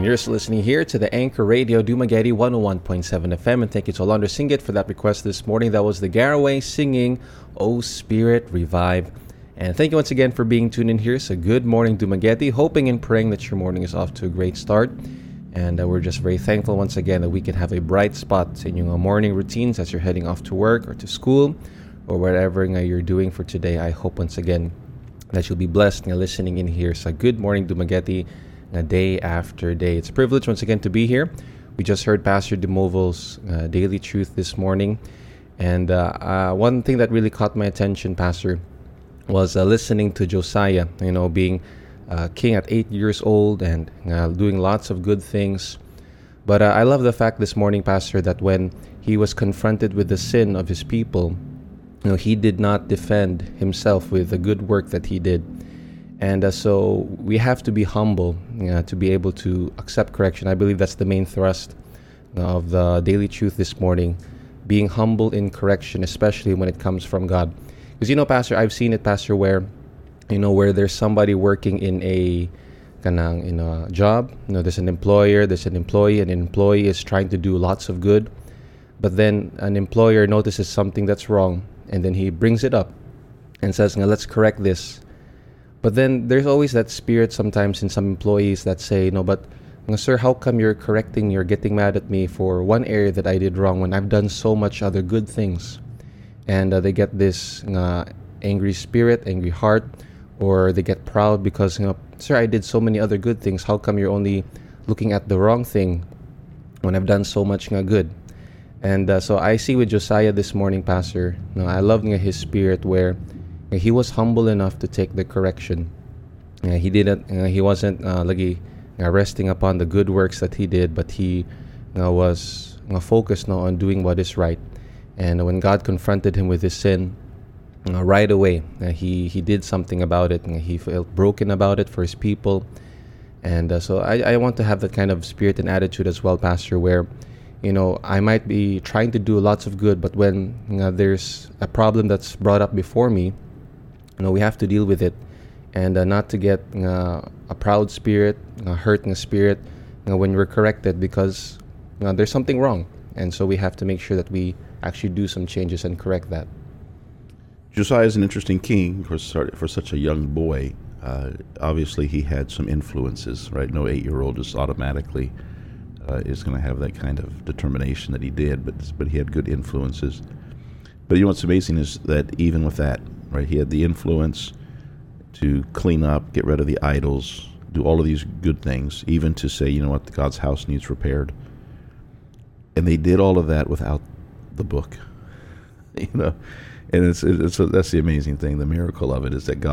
you're still listening here to the Anchor Radio Dumaguete 101.7 FM. And thank you to Alondra Singit for that request this morning. That was the Garaway singing, "O Spirit, Revive." And thank you once again for being tuned in here. So good morning, Dumaguete. Hoping and praying that your morning is off to a great start. And we're just very thankful once again that we can have a bright spot in your morning routines as you're heading off to work or to school or whatever you're doing for today. I hope once again that you'll be blessed listening in here. So good morning, Dumaguete, day after day. It's a privilege once again to be here. We just heard Pastor DeMoval's Daily Truth this morning. And one thing that really caught my attention, Pastor, was listening to Josiah, being king at 8 years old and doing lots of good things. But I love the fact this morning, Pastor, that when he was confronted with the sin of his people, he did not defend himself with the good work that he did. And so we have to be humble to be able to accept correction. I believe that's the main thrust of the Daily Truth this morning, being humble in correction, especially when it comes from God. Because, Pastor, I've seen it, Pastor, where there's somebody working in a job. There's an employer, there's an employee, and an employee is trying to do lots of good. But then an employer notices something that's wrong, and then he brings it up and says, let's correct this. But then there's always that spirit sometimes in some employees that say, but sir, how come you're getting mad at me for one area that I did wrong when I've done so much other good things? And they get this angry spirit, angry heart, or they get proud because, sir, I did so many other good things. How come you're only looking at the wrong thing when I've done so much good? And so I see with Josiah this morning, Pastor, I love his spirit where he was humble enough to take the correction. He didn't. He wasn't resting upon the good works that he did, but he was focused on doing what is right. And when God confronted him with his sin, right away, he did something about it. And he felt broken about it for his people. And so I want to have that kind of spirit and attitude as well, Pastor, where, I might be trying to do lots of good, but when there's a problem that's brought up before me, we have to deal with it. And not to get a proud spirit, a hurting spirit, when we're corrected, because there's something wrong. And so we have to make sure that we actually do some changes and correct that. Josiah is an interesting king, of course, for such a young boy. Obviously, he had some influences, right? No 8-year-old just automatically is going to have that kind of determination that he did, but he had good influences. But what's amazing is that even with that, right, he had the influence to clean up, get rid of the idols, do all of these good things, even to say, God's house needs repaired. And they did all of that without the book, and that's the amazing thing. The miracle of it is that God